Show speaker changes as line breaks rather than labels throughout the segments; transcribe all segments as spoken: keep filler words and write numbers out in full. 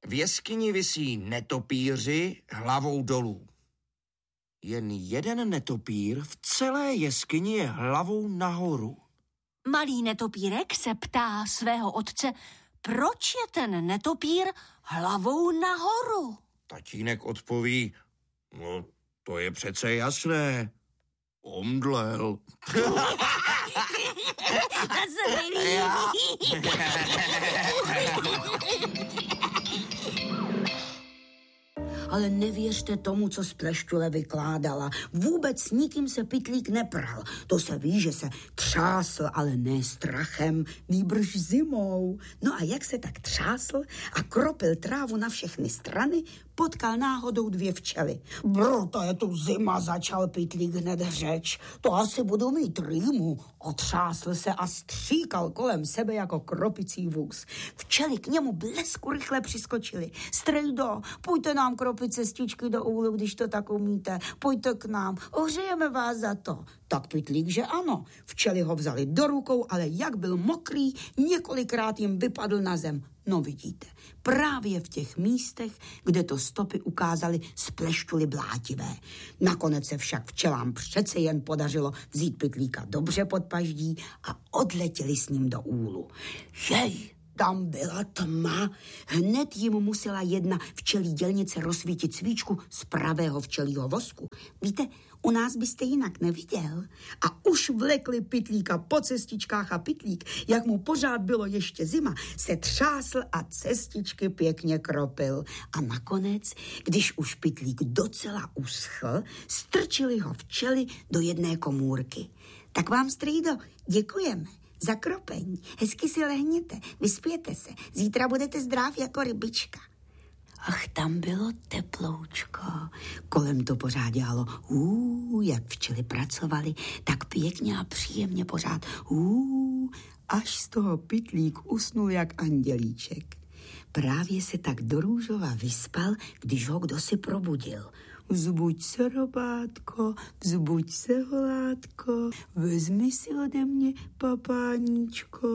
V jeskyni visí netopíři hlavou dolů. Jen jeden netopír v celé jeskyni je hlavou nahoru.
Malý netopírek se ptá svého otce, proč je ten netopír hlavou nahoru?
Tatínek odpoví, no to je přece jasné, omdlel.
Ale nevěřte tomu, co Splešťule vykládala. Vůbec s nikým se Pytlík nepral. To se ví, že se třásl, ale ne strachem, nýbrž zimou. No a jak se tak třásl a kropil trávu na všechny strany, potkal náhodou dvě včely. Bro, to je tu zima, začal Pytlík hned řeč. To asi budu mít rýmu. Otřásl se a stříkal kolem sebe jako kropicí vůz. Včely k němu blesku rychle přiskočili. Strejdo, pojďte nám kropit cestičky do úlu, když to tak umíte. Pojďte k nám, ohřejeme vás za to. Tak Pytlík, že ano. Včely ho vzali do rukou, ale jak byl mokrý, několikrát jim vypadl na zem. No vidíte, právě v těch místech, kde to stopy ukázaly Splešťuly blátivé. Nakonec se však včelám přece jen podařilo vzít Pytlíka dobře pod paždí a odletěli s ním do úlu. Jej! Tam byla tma. Hned jim musela jedna včelí dělnice rozsvítit svíčku z pravého včelího vosku. Víte, u nás byste jinak neviděl. A už vlekli Pytlíka po cestičkách a Pytlík, jak mu pořád bylo ještě zima, se třásl a cestičky pěkně kropil. A nakonec, když už Pytlík docela uschl, strčili ho včely do jedné komůrky. Tak vám, strýdo, děkujeme za kropení. Hezky si lehněte, vyspěte se. Zítra budete zdrav jako rybička. Ach, tam bylo teploučko. Kolem to pořád dělalo hů, jak včely pracovali, tak pěkně a příjemně pořád hů, až z toho Pytlík usnul jak andělíček. Právě se tak do růžova vyspal, když ho kdosi probudil. Vzbuď se, robátko, vzbuď se, holátko, vezmi si ode mě papáníčko.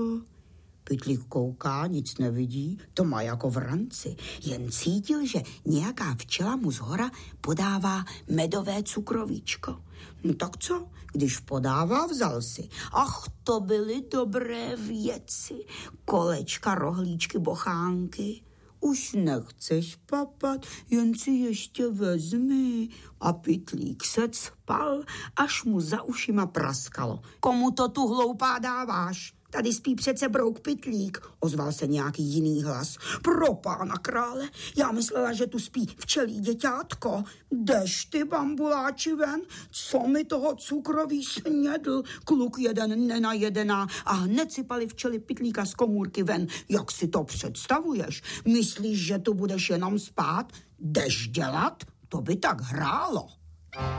Pytlík kouká, nic nevidí, to má jako v ranci. Jen cítil, že nějaká včela mu zhora podává medové cukrovíčko. No tak co? Když podává, vzal si. Ach, to byly dobré věci. Kolečka, rohlíčky, bochánky. Už nechceš papat, jen si ještě vezmi. A Pytlík se cpal, až mu za ušima praskalo. Komu to tu hloupá dáváš? Tady spí přece brouk Pytlík, ozval se nějaký jiný hlas. Pro pána krále, já myslela, že tu spí včelí děťátko. Jdeš ty, bambuláči, ven, co mi toho cukroví snědl. Kluk jeden nenajedená a hned sypali včely Pytlíka z komůrky ven. Jak si to představuješ? Myslíš, že tu budeš jenom spát? Jdeš dělat? To by tak hrálo.